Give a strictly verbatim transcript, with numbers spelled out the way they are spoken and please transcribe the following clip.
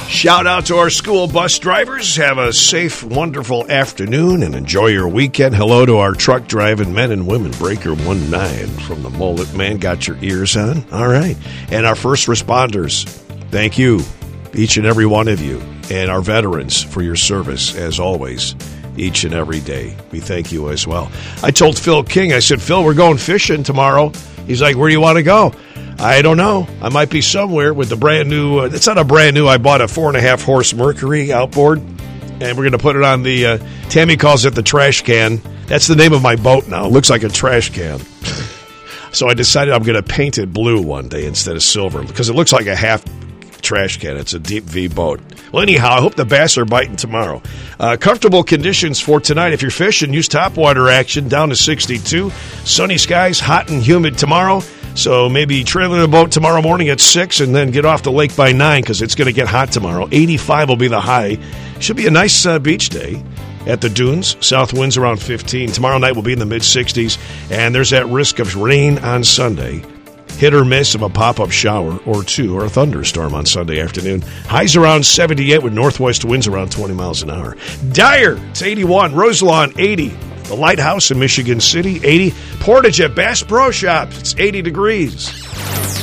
Shout out to our school bus drivers. Have a safe, wonderful afternoon and enjoy your weekend. Hello to our truck driving men and women. Breaker one nine from the Mullet Man. Got your ears on? All right. And our first responders, thank you, each and every one of you. And our veterans for your service, as always, each and every day. We thank you as well. I told Phil King, I said, Phil, we're going fishing tomorrow. He's like, where do you want to go? I don't know. I might be somewhere with the brand new, uh, it's not a brand new, I bought a four and a half horse Mercury outboard, and we're going to put it on the, uh, Tammy calls it the trash can. That's the name of my boat now. It looks like a trash can. So I decided I'm going to paint it blue one day instead of silver, because it looks like a half trash can. It's a deep V boat. Well, anyhow, I hope the bass are biting tomorrow. Uh, comfortable conditions for tonight. If you're fishing, use topwater action down to sixty-two. Sunny skies, hot and humid tomorrow. So maybe trailing a boat tomorrow morning at six and then get off the lake by nine because it's going to get hot tomorrow. eighty-five will be the high. Should be a nice uh, beach day at the dunes. South winds around fifteen. Tomorrow night will be in the mid-sixties. And there's that risk of rain on Sunday. Hit or miss of a pop-up shower or two or a thunderstorm on Sunday afternoon. Highs around seventy-eight with northwest winds around twenty miles an hour. Dyer, it's eighty-one. Roselawn, eighty. The Lighthouse in Michigan City, eighty. Portage at Bass Pro Shops, it's eighty degrees.